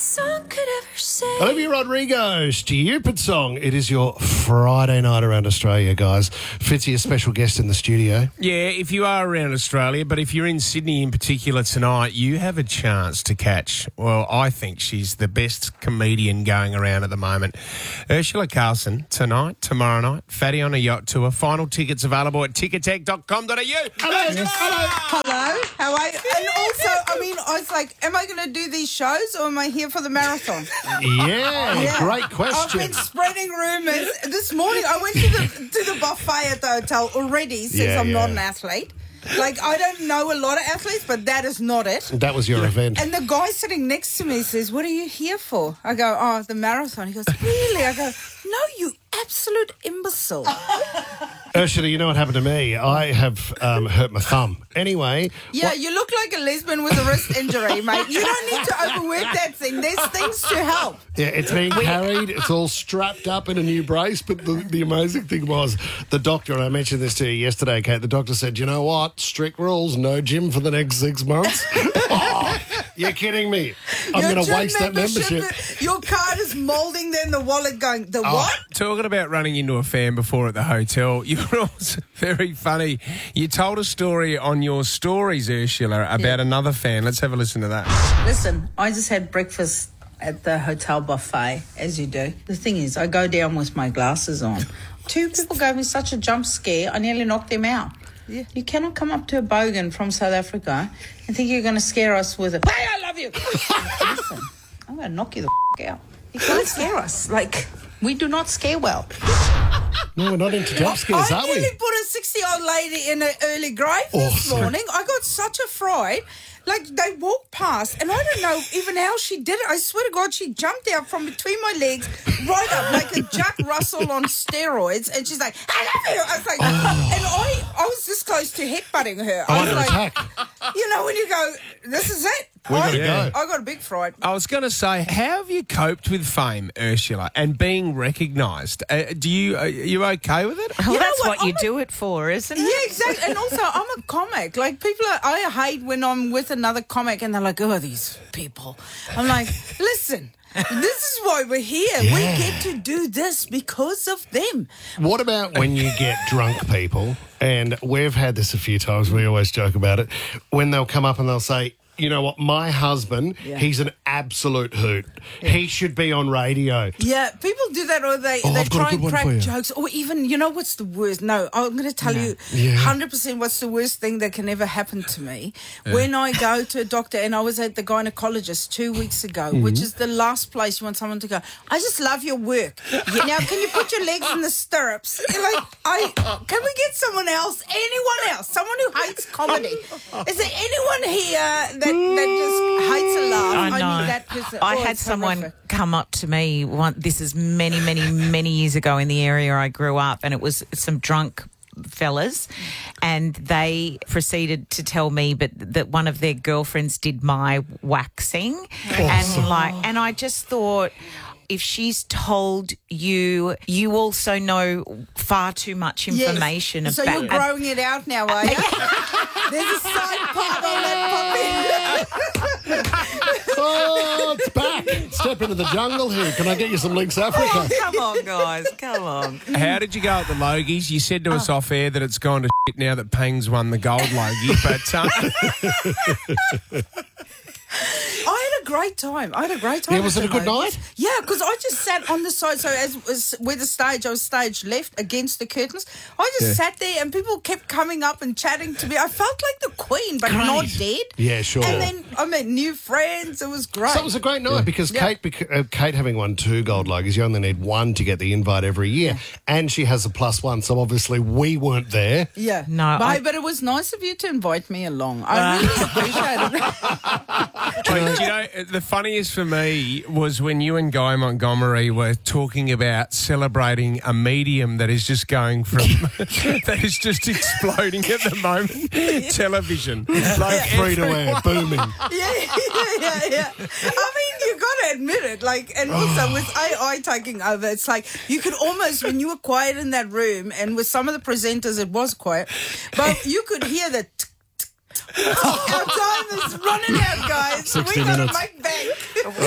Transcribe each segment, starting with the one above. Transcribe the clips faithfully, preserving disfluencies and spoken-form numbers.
song could ever say. Olivia Rodrigo, Stupid Song. It is your Friday night around Australia, guys. Fitzy, a special guest in the studio. Yeah, if you are around Australia, but if you're in Sydney in particular tonight, you have a chance to catch, well, I think she's the best comedian going around at the moment. Ursula Carlson, tonight, tomorrow night, Fatty on a Yacht Tour. Final tickets available at ticketek dot com dot a u. Hello, yes. hello. Hello, how are you? And also, I mean, I was like, am I going to do these shows or am I here for the marathon? Yeah, Yeah. great I've question. been spreading rumours. This morning I went to the to the buffet at the hotel already since Yeah, I'm yeah. not an athlete. Like, I don't know a lot of athletes, but that is not it. That was your event. And the guy sitting next to me says, what are you here for? I go, oh, the marathon. He goes, really? I go, no, you absolute imbecile. Ursula, you know what happened to me? I have um, hurt my thumb. Anyway. Yeah, what- you look like a lesbian with a wrist injury, mate. You don't need to overwork that thing. There's things to help. Yeah, it's being carried. It's all strapped up in a new brace. But the, the amazing thing was the doctor, and I mentioned this to you yesterday, Kate, the doctor said, you know what? Strict rules, no gym for the next six months. Oh, you're kidding me. I'm Your going to gym waste that membership. Your card is moulding there in the wallet going, the Oh. what? Talking about running into a fan before at the hotel, you were also very funny. You told a story on your stories, Ursula, about Yeah. another fan. Let's have a listen to that. Listen, I just had breakfast at the hotel buffet, as you do. The thing is, I go down with my glasses on. Two people gave me such a jump scare, I nearly knocked them out. Yeah. You cannot come up to a bogan from South Africa and think you're going to scare us with a, hey, I love you. Listen, I'm going to knock you the f- out. You can't scare us. Like, we do not scare well. No, we're not into jump scares, I are nearly we? put a sixty-year-old lady in an early grave this Awesome. morning. I got such a fright. Like, they walked past, and I don't know even how she did it. I swear to God, she jumped out from between my legs, right up, like a Jack Russell on steroids, and she's like, I love you. I was like, Oh. and I, I was this close to headbutting her. I I want was to like, attack. you know, when you go, this is it. We I, gotta go. I got a big fright. I was going to say, how have you coped with fame, Ursula, and being recognised? Uh, do you are you okay with it? Well, You know that's what? what, you I'm a- do it for, isn't it? Yeah, exactly. And also, I'm a comic. Like, people are, I hate when I'm with another comic and they're like, oh, these people. I'm like, listen, this is why we're here. We Yeah. get to do this because of them. What about when you get drunk people, and we've had this a few times, we always joke about it, when they'll come up and they'll say, you know what, my husband, Yeah. he's an absolute hoot. He should be on radio. Yeah, people do that, or they, Oh, they I've got a try good and one for crack you. jokes, or even, you know what's the worst? No, I'm going to tell you Yeah. one hundred percent what's the worst thing that can ever happen to me. When I go to a doctor, and I was at the gynecologist two weeks ago, Mm-hmm. which is the last place you want someone to go, I just love your work. Now, can you put your legs in the stirrups? You're like, I, can we get someone else, anyone else, someone who hates comedy? Is there anyone here that, that just hates a laugh? I know. need that person. I Oh, had it's someone horrific. come up to me. One, this is many, many, many years ago in the area I grew up, and it was some drunk fellas, and they proceeded to tell me, but that one of their girlfriends did my waxing, and like, and I just thought, if she's told you, you also know far too much information Yes. So about. you're growing it out now, are you? There's a side part on that Oh, it's back. Step into the jungle here. Can I get you some Lynx Africa? Come on, guys, come on. How did you go at the Logies? You said to us off air that it's gone to shit now that Pang's won the gold Logie, but um, I had a great time. I had a great time. Yeah, was at it a the good Logies. night? Yeah, because I just sat on the side. So as was with the stage, I was stage left against the curtains. I just sat there, and people kept coming up and chatting to me. I felt like the queen, but Great. not dead. Yeah, sure. And then I met new friends. It was great. So it was a great night because Yeah. Kate, bec- uh, Kate having won two gold Logies, you only need one to get the invite every year, and she has a plus one. So obviously we weren't there. yeah, No, but, I- but it was nice of you to invite me along. I really appreciated it. Like, you know, the funniest for me was when you and Guy Montgomery were talking about celebrating a medium that is just going from, that is just exploding at the moment, television. Like, Free to wear, booming. Yeah, yeah, yeah, yeah. I mean, you got to admit it. Like, and also with A I taking over, it's like you could almost, when you were quiet in that room, and with some of the presenters, it was quiet, but you could hear the. T- t- t- Our time is running out, guys. sixty We got to minutes. make bank. Oh,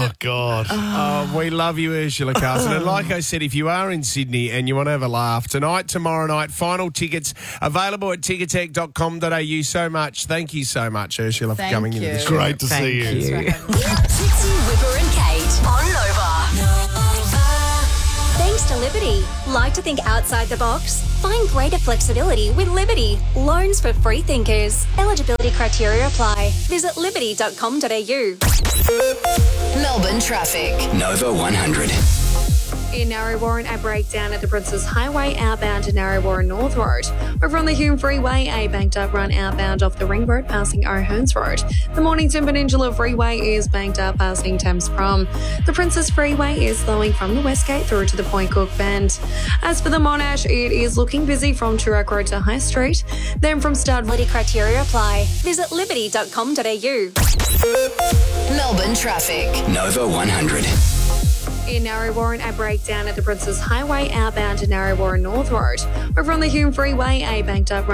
Oh, God. Oh, we love you, Ursula Carlson. And like I said, if you are in Sydney and you want to have a laugh, tonight, tomorrow night, final tickets available at ticketek dot com dot a u. So much. Thank you so much, Ursula, Thank for coming you. into the show. Great to Thank see you. you. Trixie, Whipper and Kate on Nova. Thanks to Liberty. Like to think outside the box? Find greater flexibility with Liberty. Loans for free thinkers. Eligibility criteria apply. Visit liberty dot com dot a u. Melbourne traffic. Nova one hundred. In Narre Warren, a breakdown at the Princess Highway outbound to Narre Warren North Road. Over on the Hume Freeway, a banked up run outbound off the Ring Road passing O'Hearns Road. The Mornington Peninsula Freeway is banked up passing Thames Prom. The Princess Freeway is slowing from the Westgate through to the Point Cook Bend. As for the Monash, it is looking busy from Turok Road to High Street. Then from Stud... Eligibility criteria apply. Visit liberty dot com dot a u. Melbourne traffic. Nova one hundred. In Narre Warren, a breakdown at the Princess Highway outbound to Narre Warren North Road. Over on the Hume Freeway, a banked up run